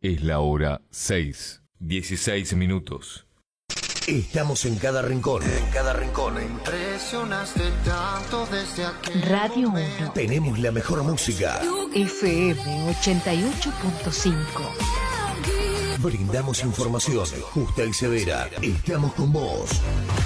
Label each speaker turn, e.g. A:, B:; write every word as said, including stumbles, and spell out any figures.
A: Es la hora seis, dieciséis minutos.
B: Estamos en cada rincón, en cada rincón.
C: Impresionaste tanto desde aquel
D: Radio
C: momento.
D: uno,
B: Tenemos la mejor música.
D: F M ochenta y ocho punto cinco.
B: Brindamos información justa y severa. Estamos con vos.